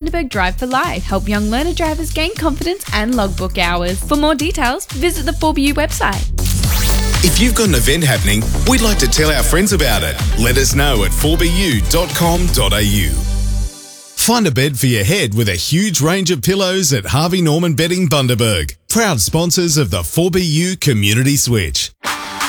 Bundaberg Drive for Life. Help young learner drivers gain confidence and logbook hours. For more details, visit the 4BU website. If you've got an event happening, we'd like to tell our friends about it. Let us know at 4bu.com.au. Find a bed for your head with a huge range of pillows at Harvey Norman Bedding Bundaberg. Proud sponsors of the 4BU Community Switch.